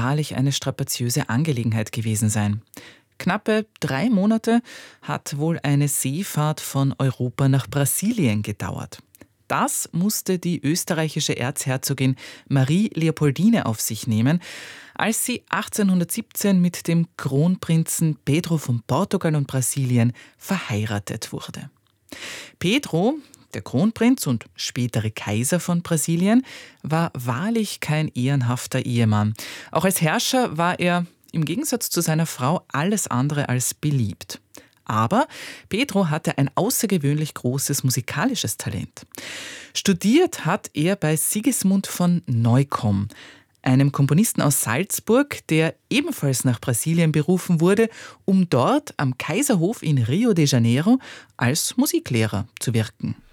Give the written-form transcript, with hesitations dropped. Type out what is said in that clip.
wahrlich eine strapaziöse Angelegenheit gewesen sein. Knappe 3 Monate hat wohl eine Seefahrt von Europa nach Brasilien gedauert. Das musste die österreichische Erzherzogin Marie Leopoldine auf sich nehmen, als sie 1817 mit dem Kronprinzen Pedro von Portugal und Brasilien verheiratet wurde. Pedro, der Kronprinz und spätere Kaiser von Brasilien, war wahrlich kein ehrenhafter Ehemann. Auch als Herrscher war er im Gegensatz zu seiner Frau alles andere als beliebt. Aber Pedro hatte ein außergewöhnlich großes musikalisches Talent. Studiert hat er bei Sigismund von Neukomm, einem Komponisten aus Salzburg, der ebenfalls nach Brasilien berufen wurde, um dort am Kaiserhof in Rio de Janeiro als Musiklehrer zu wirken.